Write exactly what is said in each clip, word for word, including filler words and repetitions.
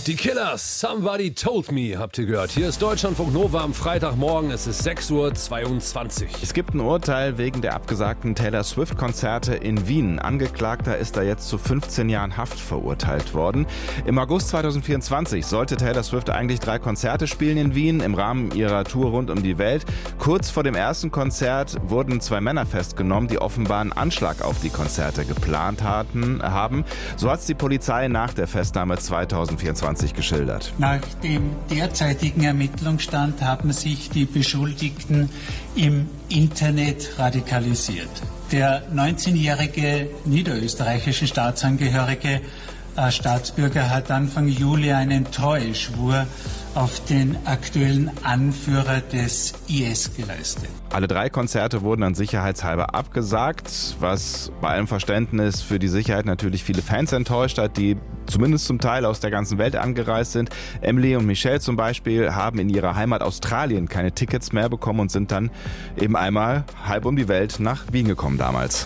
Die Killers, Somebody Told Me, habt ihr gehört. Hier ist Deutschlandfunk Nova am Freitagmorgen, es ist sechs Uhr zweiundzwanzig. Es gibt ein Urteil wegen der abgesagten Taylor Swift-Konzerte in Wien. Angeklagter ist da jetzt zu fünfzehn Jahren Haft verurteilt worden. Im August zweitausendvierundzwanzig sollte Taylor Swift eigentlich drei Konzerte spielen in Wien im Rahmen ihrer Tour rund um die Welt. Kurz vor dem ersten Konzert wurden zwei Männer festgenommen, die offenbar einen Anschlag auf die Konzerte geplant hatten, haben. So hat es die Polizei nach der Festnahme zweitausendvierundzwanzig geschildert. Nach dem derzeitigen Ermittlungsstand haben sich die Beschuldigten im Internet radikalisiert. Der neunzehnjährige niederösterreichische Staatsangehörige äh, Staatsbürger hat Anfang Juli einen Treueschwur auf den aktuellen Anführer des I S geleistet. Alle drei Konzerte wurden dann sicherheitshalber abgesagt, was bei allem Verständnis für die Sicherheit natürlich viele Fans enttäuscht hat, die zumindest zum Teil aus der ganzen Welt angereist sind. Emily und Michelle zum Beispiel haben in ihrer Heimat Australien keine Tickets mehr bekommen und sind dann eben einmal halb um die Welt nach Wien gekommen damals.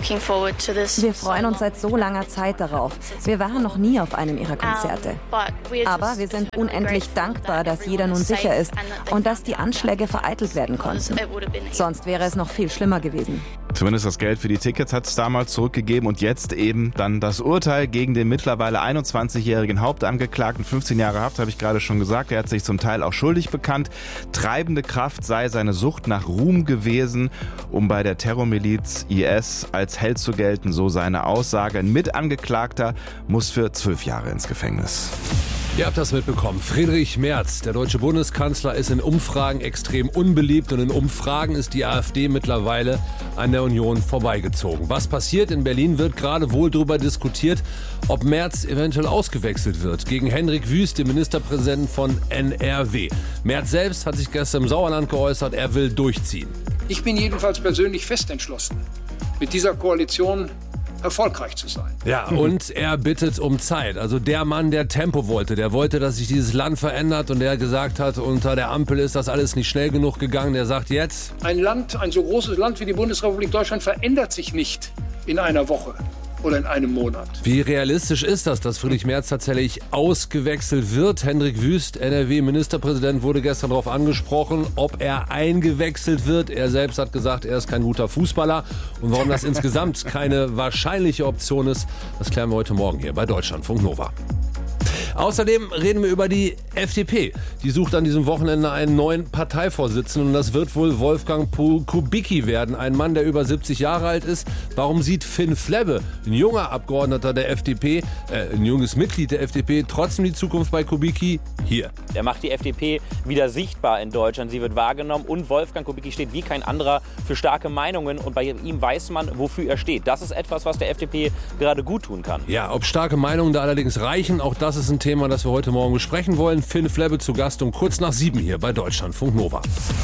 Wir freuen uns seit so langer Zeit darauf. Wir waren noch nie auf einem ihrer Konzerte. Aber wir sind unendlich dankbar, dass jeder nun sicher ist und dass die Anschläge vereitelt werden konnten. Sonst wäre es noch viel schlimmer gewesen. Zumindest das Geld für die Tickets hat es damals zurückgegeben und jetzt eben dann das Urteil gegen den mittlerweile einundzwanzigjährigen Hauptangeklagten. fünfzehn Jahre Haft, habe ich gerade schon gesagt. Er hat sich zum Teil auch schuldig bekannt. Treibende Kraft sei seine Sucht nach Ruhm gewesen, um bei der Terrormiliz I S als Held zu gelten, so seine Aussage. Ein Mitangeklagter muss für zwölf Jahre ins Gefängnis. Ihr habt das mitbekommen. Friedrich Merz, der deutsche Bundeskanzler, ist in Umfragen extrem unbeliebt und in Umfragen ist die AfD mittlerweile an der Union vorbeigezogen. Was passiert? In Berlin wird gerade wohl darüber diskutiert, ob Merz eventuell ausgewechselt wird gegen Hendrik Wüst, den Ministerpräsidenten von N R W. Merz selbst hat sich gestern im Sauerland geäußert, er will durchziehen. Ich bin jedenfalls persönlich fest entschlossen, mit dieser Koalition erfolgreich zu sein. Ja, und er bittet um Zeit. Also der Mann, der Tempo wollte, der wollte, dass sich dieses Land verändert und der gesagt hat, unter der Ampel ist das alles nicht schnell genug gegangen. Der sagt jetzt: Ein Land, ein so großes Land wie die Bundesrepublik Deutschland verändert sich nicht in einer Woche oder in einem Monat. Wie realistisch ist das, dass Friedrich Merz tatsächlich ausgewechselt wird? Hendrik Wüst, N R W-Ministerpräsident, wurde gestern darauf angesprochen, ob er eingewechselt wird. Er selbst hat gesagt, er ist kein guter Fußballer. Und warum das insgesamt keine wahrscheinliche Option ist, das klären wir heute Morgen hier bei Deutschlandfunk Nova. Außerdem reden wir über die F D P. Die sucht an diesem Wochenende einen neuen Parteivorsitzenden und das wird wohl Wolfgang Kubicki werden. Ein Mann, der über siebzig Jahre alt ist. Warum sieht Finn Flebbe, ein junger Abgeordneter der F D P, äh, ein junges Mitglied der F D P, trotzdem die Zukunft bei Kubicki? Hier. Er macht die F D P wieder sichtbar in Deutschland. Sie wird wahrgenommen und Wolfgang Kubicki steht wie kein anderer für starke Meinungen und bei ihm weiß man, wofür er steht. Das ist etwas, was der F D P gerade gut tun kann. Ja, ob starke Meinungen da allerdings reichen, auch das ist ein Thema, das wir heute Morgen besprechen wollen. Finn Flebbe zu Gast um kurz nach sieben hier bei Deutschlandfunk Nova.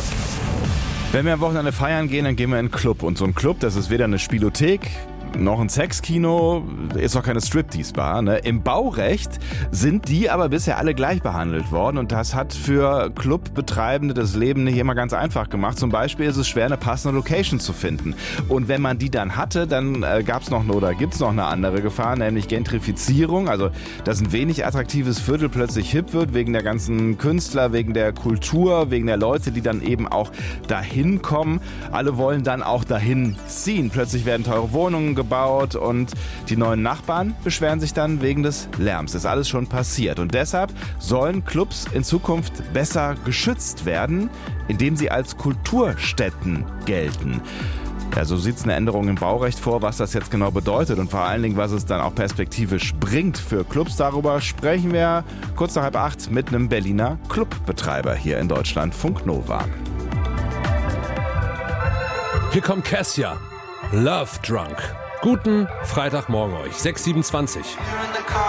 Wenn wir am Wochenende feiern gehen, dann gehen wir in einen Club. Und so ein Club, das ist weder eine Spielothek noch ein Sexkino, ist auch keine Striptease-Bar. Ne? Im Baurecht sind die aber bisher alle gleich behandelt worden und das hat für Clubbetreibende das Leben nicht immer ganz einfach gemacht. Zum Beispiel ist es schwer, eine passende Location zu finden. Und wenn man die dann hatte, dann äh, gab es noch eine, oder gibt es noch eine andere Gefahr, nämlich Gentrifizierung. Also, dass ein wenig attraktives Viertel plötzlich hip wird, wegen der ganzen Künstler, wegen der Kultur, wegen der Leute, die dann eben auch dahin kommen. Alle wollen dann auch dahin ziehen. Plötzlich werden teure Wohnungen gebaut und die neuen Nachbarn beschweren sich dann wegen des Lärms. Das ist alles schon passiert und deshalb sollen Clubs in Zukunft besser geschützt werden, indem sie als Kulturstätten gelten. Ja, so sieht es eine Änderung im Baurecht vor, was das jetzt genau bedeutet und vor allen Dingen, was es dann auch perspektivisch bringt für Clubs. Darüber sprechen wir kurz nach halb acht mit einem Berliner Clubbetreiber hier in Deutschlandfunk Nova. Hier kommt Kessia, Love Drunk. Guten Freitagmorgen euch, sechs Uhr siebenundzwanzig.